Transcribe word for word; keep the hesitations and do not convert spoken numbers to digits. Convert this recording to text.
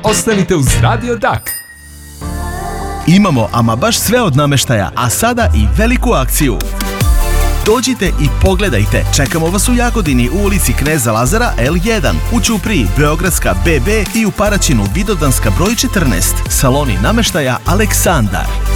ostanite uz Radio Dak. Imamo ama baš sve od namještaja, a sada i veliku akciju. Dođite i pogledajte. Čekamo vas u Jagodini u ulici Kneza Lazara el jedan, u Ćupriji Beogradska be be i u Paraćinu Vidovdanska broj četrnaest. Saloni namještaja Aleksandar.